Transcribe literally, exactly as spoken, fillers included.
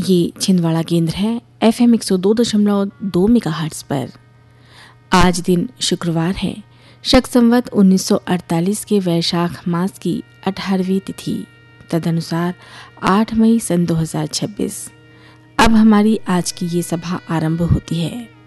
ये छिंदवाड़ा केंद्र है एफ एम एक सौ दो दशमलव दो मेगाहर्ट्ज पर। आज दिन शुक्रवार है, शक संवत उन्नीस सौ अड़तालीस के वैशाख मास की अठारहवीं तिथि, तदनुसार आठ मई सन दो हज़ार छब्बीस। अब हमारी आज की ये सभा आरंभ होती है।